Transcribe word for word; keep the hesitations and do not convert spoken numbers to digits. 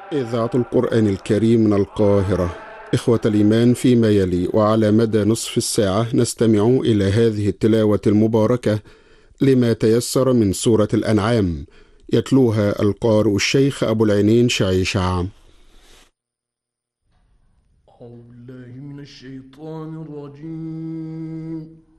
إذاعة القرآن الكريم من القاهرة. إخوة الإيمان، فيما يلي وعلى مدى نصف الساعة نستمع إلى هذه التلاوة المباركة لما تيسر من سورة الأنعام، يتلوها القارئ الشيخ أبو العينين شعيشع. أعوذ بالله من الشيطان الرجيم.